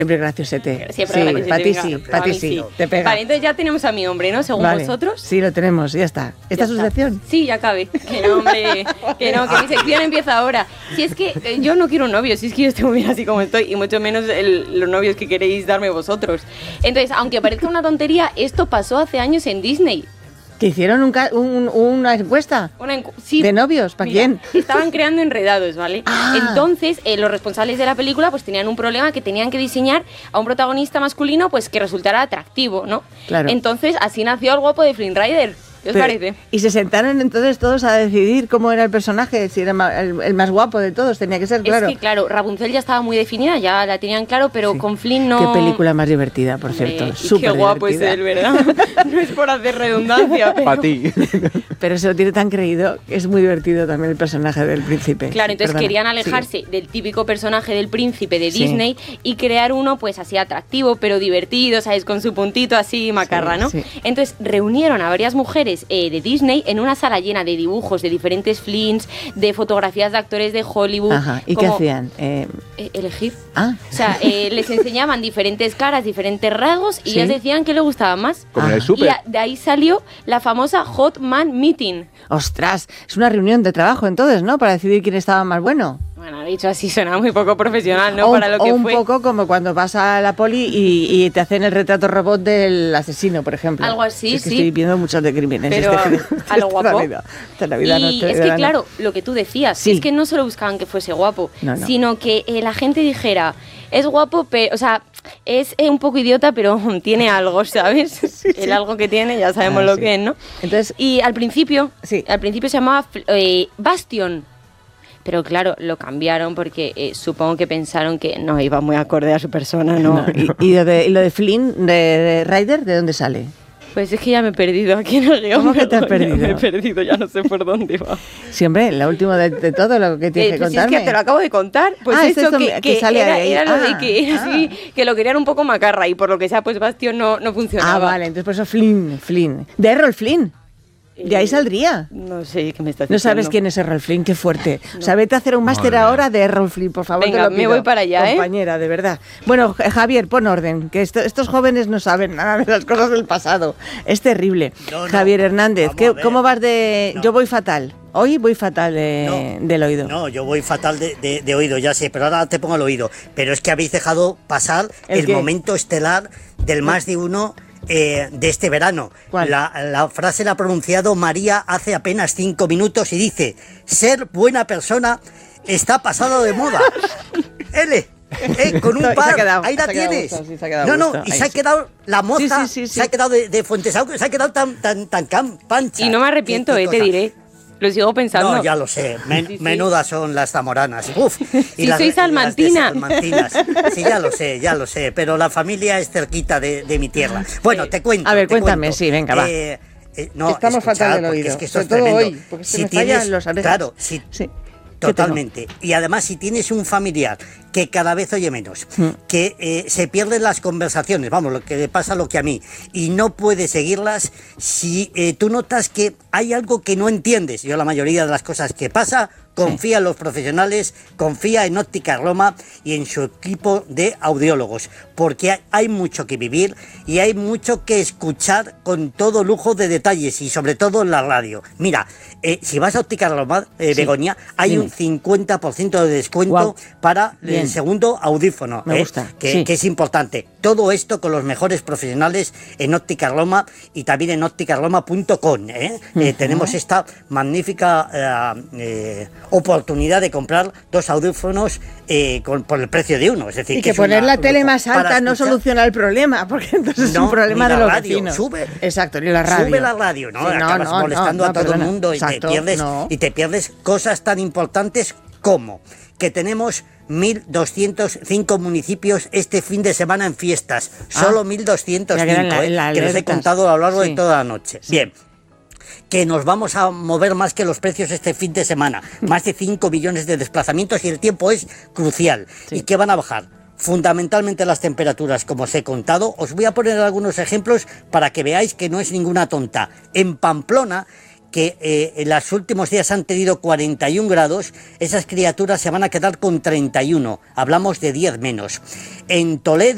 Siempre graciosete. Siempre sí, para ti sí, para ti sí, te pega. Vale, entonces ya tenemos a mi hombre, ¿no? Según vosotros. Sí, lo tenemos, ya está. ¿Esta es su sección? Sí, ya cabe. Que no, hombre, que mi sección empieza ahora. Si es que yo no quiero un novio, si es que yo estoy muy bien así como estoy, y mucho menos los novios que queréis darme vosotros. Entonces, aunque parezca una tontería, esto pasó hace años en Disney. ¿Que hicieron una encuesta? Sí. ¿De novios? ¿Para quién? Estaban creando enredados, ¿vale? Entonces, los responsables de la película pues tenían un problema, que tenían que diseñar a un protagonista masculino pues que resultara atractivo, ¿no? Claro. Entonces, así nació el guapo de Flynn Rider. ¿Qué os parece? Y se sentaron entonces todos a decidir cómo era el personaje, si era el más guapo de todos, tenía que ser, claro. Es que, claro, Rapunzel ya estaba muy definida, ya la tenían claro, pero con Flynn no... Qué película más divertida, por cierto. Súper qué guapo divertida. Es él, ¿verdad? No es por hacer redundancia, pero... Para ti. Pero se lo tiene tan creído que es muy divertido también el personaje del príncipe. Claro, entonces querían alejarse del típico personaje del príncipe de Disney y crear uno pues así atractivo, pero divertido, ¿sabes? Con su puntito así macarra, ¿no? Sí. Entonces reunieron a varias mujeres de Disney en una sala llena de dibujos de diferentes Flynns, de fotografías de actores de Hollywood. Ajá. ¿Y qué hacían? Elegir. O sea, les enseñaban diferentes caras, diferentes rasgos y ellas decían qué le gustaba más. Como en el súper. Y de ahí salió la famosa Hot Man Meeting. ¡Ostras! Es una reunión de trabajo entonces, ¿no? Para decidir quién estaba más bueno. Bueno, dicho así suena muy poco profesional, ¿no? Para lo que un fue. Un poco como cuando vas a la poli y te hacen el retrato robot del asesino, por ejemplo. Algo así, es que estoy viendo muchos de crímenes. Pero a lo guapo. La vida y es que, claro, lo que tú decías, es que no solo buscaban que fuese guapo, sino que la gente dijera, es guapo, pero, o sea, es un poco idiota, pero tiene algo, ¿sabes? El algo que tiene, ya sabemos lo que es, ¿no? Entonces, y al principio se llamaba Bastion. Pero claro, lo cambiaron porque supongo que pensaron que no iba muy acorde a su persona, ¿no? ¿Y lo de Flynn, de Rider, de dónde sale? Pues es que ya me he perdido aquí en el guión. ¿Cómo que te has perdido? Me he perdido, ya no sé por dónde va. Siempre, la última de todo lo que tienes que contarme. Si es que te lo acabo de contar. Pues eso que sale ahí. Era lo de que era así, que lo querían un poco macarra y por lo que sea, pues Bastion no funcionaba. Vale, entonces por eso Flynn. De Errol Flynn. De ahí saldría. No sé qué me estás diciendo. No sabes quién es Errol Flynn, qué fuerte. No. O sea, vete a hacer un máster ahora de Errol Flynn, por favor. Venga, me voy para allá, compañera, de verdad. Bueno, Javier, pon orden, que estos jóvenes no saben nada de las cosas del pasado. Es terrible. Javier Hernández, ¿cómo vas de...? Yo voy fatal. Hoy voy fatal del oído. No, yo voy fatal de oído, ya sé, pero ahora te pongo el oído. Pero es que habéis dejado pasar el momento estelar del más de uno... de este verano. La frase la ha pronunciado María hace apenas 5 minutos y dice: ser buena persona está pasado de moda. Con un par, ahí la tienes. Y se ha quedado la moza, se ha quedado de Fuentesauco, se ha quedado tan pancha. Y no me arrepiento, te diré. Lo sigo pensando. No, ya lo sé. Menudas son las zamoranas. Uf. Y soy salmantina. Sí, ya lo sé. Pero la familia es cerquita de mi tierra. Bueno, te cuento. A ver, cuéntame, sí, venga, va. Estamos fatal del oído. Es que esto es tremendo. Hoy, porque si me fallan los orejas. Claro, sí. Totalmente. Y además, si tienes un familiar que cada vez oye menos, que se pierden las conversaciones, vamos, lo que le pasa lo que a mí, y no puede seguirlas, si tú notas que hay algo que no entiendes, yo la mayoría de las cosas que pasa, confía en los profesionales, confía en Óptica Roma y en su equipo de audiólogos, porque hay mucho que vivir y hay mucho que escuchar con todo lujo de detalles y sobre todo en la radio. Mira, si vas a Óptica Roma, Begoña, hay un 50% de descuento para el segundo audífono. Me gusta. Que es importante. Todo esto con los mejores profesionales en Óptica Roma y también en ópticaroma.com. Tenemos esta magnífica oportunidad de comprar 2 audífonos por el precio de uno. Es decir, y que poner la tele más alta no soluciona el problema, porque entonces es un problema de los vecinos. Exacto, ni la radio. Sube la radio, ¿no? Acabas molestando a todo el mundo. Exacto, y te pierdes cosas tan importantes como que tenemos 1.205 municipios este fin de semana en fiestas. Solo 1.205, que les he contado a lo largo de toda la noche. Bien. Que nos vamos a mover más que los precios este fin de semana. Más de 5 millones de desplazamientos y el tiempo es crucial. ¿Y qué van a bajar? Fundamentalmente las temperaturas, como os he contado. Os voy a poner algunos ejemplos para que veáis que no es ninguna tonta. En Pamplona, que en los últimos días han tenido 41 grados, esas criaturas se van a quedar con 31. Hablamos de 10 menos. En Toledo,